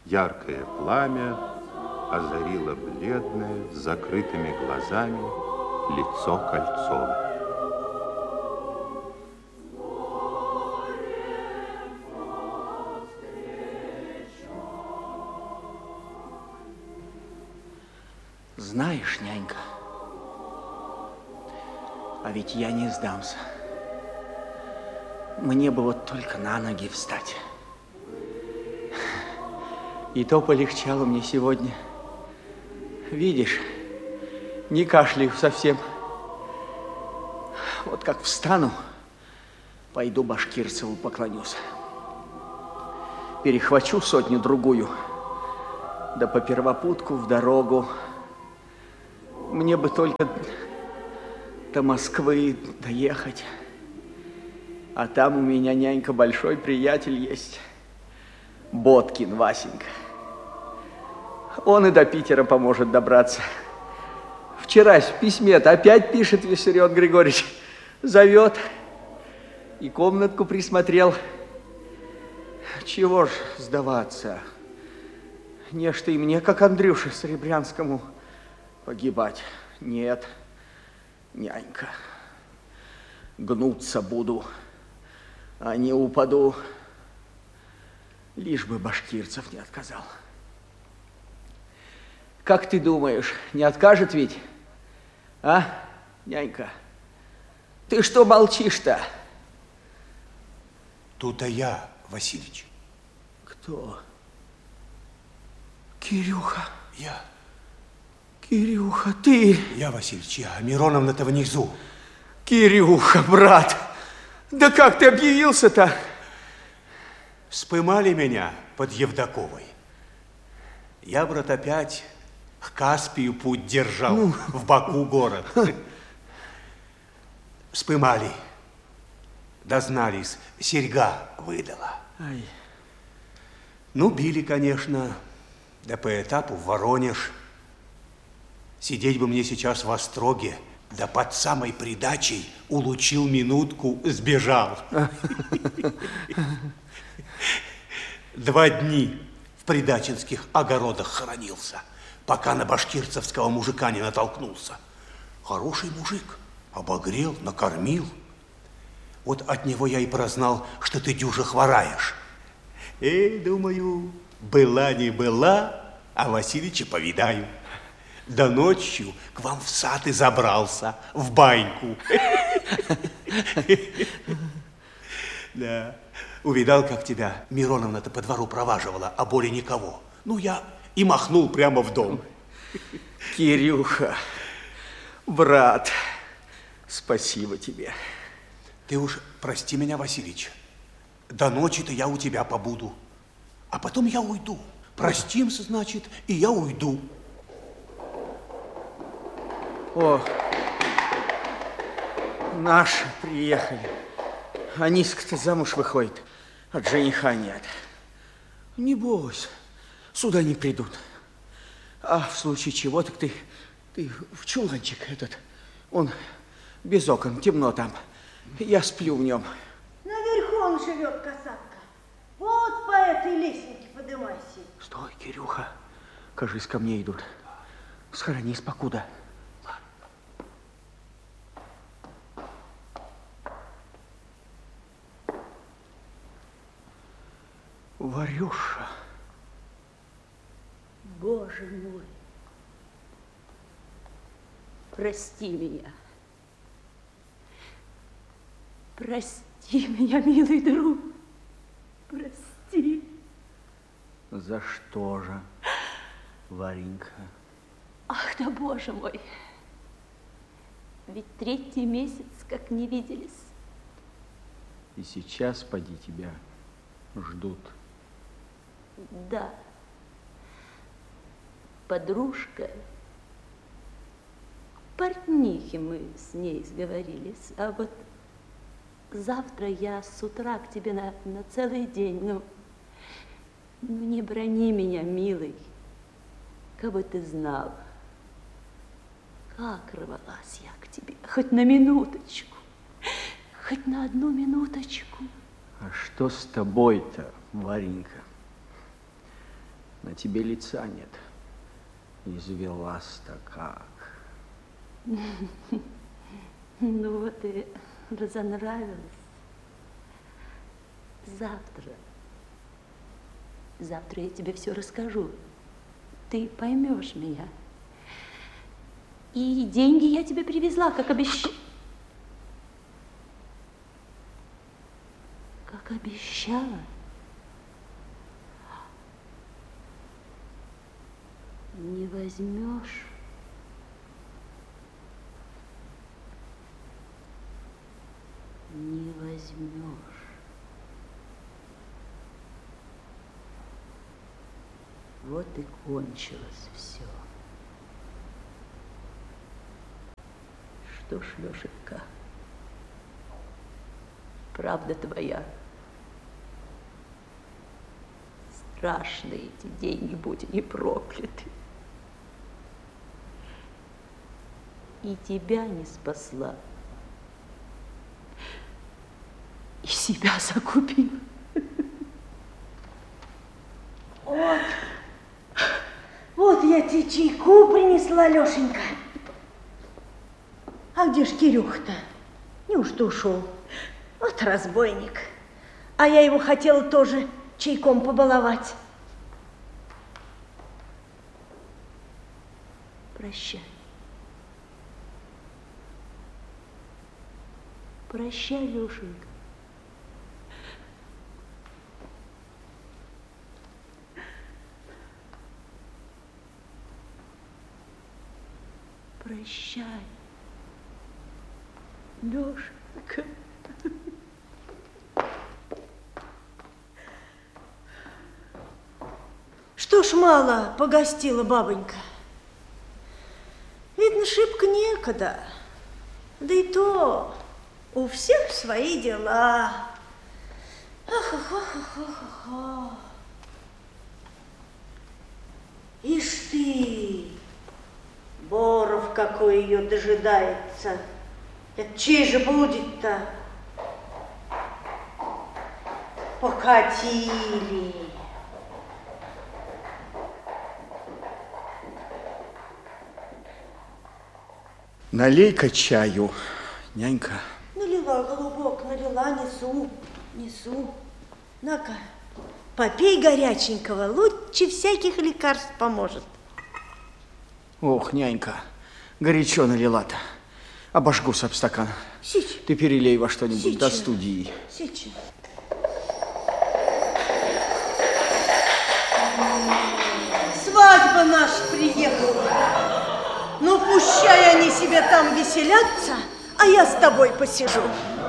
Яркое пламя озарило бледное, с закрытыми глазами лицо Кольцова. Знаешь, нянька, а ведь я не сдамся. Мне бы вот только на ноги встать. И то полегчало мне сегодня. Видишь, не кашляю совсем. Вот как встану, пойду Башкирцеву поклонюсь. Перехвачу сотню-другую, да по первопутку в дорогу. Мне бы только до Москвы доехать. А там у меня, нянька, большой приятель есть. Боткин Васенька. Он и до Питера поможет добраться. Вчера в письме-то опять пишет Виссарион Григорьевич. Зовет. И комнатку присмотрел. Чего ж сдаваться? Не ж ты и мне, как Андрюше Серебрянскому, погибать. Нет, нянька. Гнуться буду, а не упаду. Лишь бы Башкирцев не отказал. Как ты думаешь, не откажет ведь? А, нянька? Ты что молчишь-то? Тут-то я, Васильич. Кто? Кирюха. Я. Кирюха, ты? Я, Васильич, я. Мироновна-то внизу. Кирюха, брат, да как ты объявился-то? Спымали меня под Евдоковой. Я, брат, опять к Каспию путь держал, в Баку город. Спымали, дознались, серьга выдала. Ай. Ну, били, конечно, да по этапу в Воронеж. Сидеть бы мне сейчас в Остроге, да под самой придачей улучил минутку, сбежал. 2 дни в придачинских огородах хоронился, пока на башкирцевского мужика не натолкнулся. Хороший мужик, обогрел, накормил. Вот от него я и прознал, что ты дюже хвораешь. Думаю, была не была, а Васильича повидаю. Да ночью к вам в сад и забрался, в баньку. Да. Увидал, как тебя Мироновна-то по двору проваживала, а более никого. Ну, я и махнул прямо в дом. Кирюха, брат, спасибо тебе. Ты уж прости меня, Васильич. До ночи-то я у тебя побуду, а потом я уйду. Простимся, значит, и я уйду. О, наши приехали. Аниска-то замуж выходит, от жениха нет. Не бойся, сюда не придут. А в случае чего, так ты в чуланчик этот, он без окон, темно там. Я сплю в нем. Наверху он живет, касатка. Вот по этой лестнике подымайся. Стой, Кирюха, кажись, ко мне идут. Схоронись покуда. Варюша. Боже мой, прости меня. Прости меня, милый друг. Прости. За что же, Варенька? Ах да, Боже мой. Ведь 3-й месяц, как не виделись. И сейчас, поди, тебя ждут. Да. Подружка, портнихи мы с ней сговорились, а вот завтра я с утра к тебе на целый день. Ну, не брони меня, милый, как бы ты знал, как рвалась я к тебе, хоть на минуточку, хоть на 1 минуточку. А что с тобой-то, Варенька? На тебе лица нет. Извелась-то как. Ну вот и разонравилась. Завтра я тебе все расскажу. Ты поймешь меня. И деньги я тебе привезла, как обещала. Как обещала. Не возьмешь. Не возьмешь. Вот и кончилось все. Что ж, Лешенька, правда твоя. Страшные эти деньги, будь они прокляты. И тебя не спасла. И себя закупила. Вот я тебе чайку принесла, Лешенька. А где ж Кирюха-то? Неужто ушел? Вот разбойник. А я его хотела тоже чайком побаловать. Прощай. Прощай, Лешенька. Прощай, Лешенька. Что ж мало погостила бабонька? Видно, шибко некогда. Да и то у всех свои дела. Ах-ах-ах-ах-ах-ах. Ишь ты, Боров какой ее дожидается. Это чей же будет-то? Покатили. Налей-ка чаю, нянька. Налила, голубок, налила, несу. На-ка, попей горяченького, лучше всяких лекарств поможет. Ох, нянька, горячо налила-то. Обожгусь об стакан. Сейчас. Ты перелей во что-нибудь до студии. Сейчас. Свадьба наша приехала. Ну, пущай они себе там веселятся, а я с тобой посижу.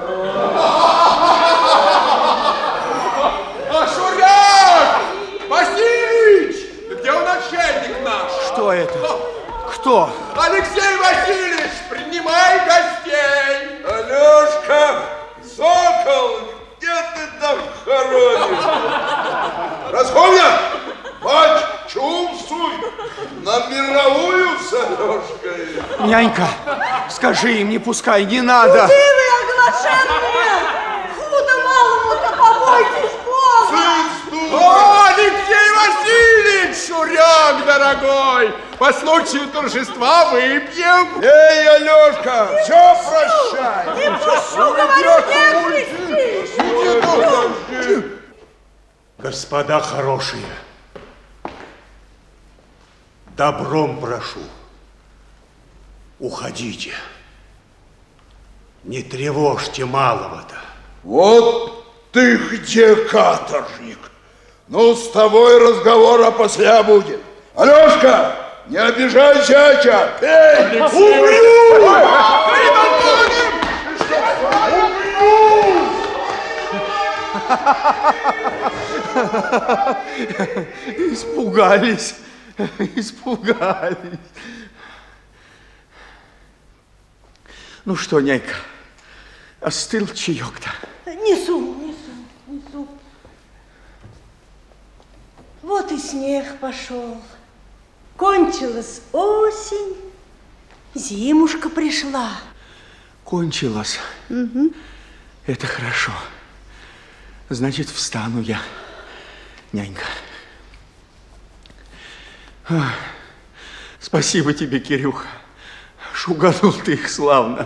Шуряк! Васильевич! Где у начальник наш? Что это? Кто? Алексей Васильевич, принимай гостей! Алешка, сокол, где ты там хоронишь? Расходня, мать, чувствуй, на мировую с Алешкой. Нянька, скажи им, не пускай, не надо. Куды вы, оглашенные? Худо малому-то побойтесь Бога! О, Алексей Васильевич, Шуряк, дорогой! По случаю торжества выпьем. Эй, Алешка, все прощай. Не пущу, говорю, не пусти! Господа хорошие, добром прошу, уходите. Не тревожьте малого-то. Вот ты где, каторжник. Ну, с тобой разговора после будет. Алешка, не обижай зятя, пей! Убью! Испугались. Ну что, нянька, остыл чаек-то? Несу. Вот и снег пошел. Кончилась осень, зимушка пришла. Кончилось. Угу. Это хорошо. Значит, встану я, нянька. Спасибо тебе, Кирюха. Угадал ты их славно.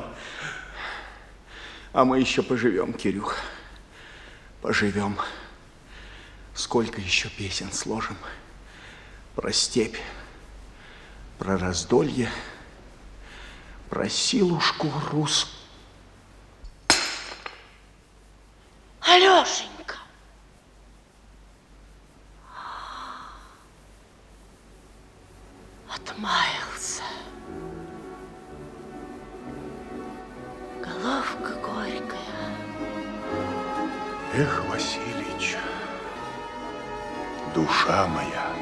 А мы еще поживем, Кирюха. Поживем. Сколько еще песен сложим. Про степь, про раздолье, про силушку русскую. Алешенька! Отмаялся. Головка горькая. Эх, Василич, душа моя,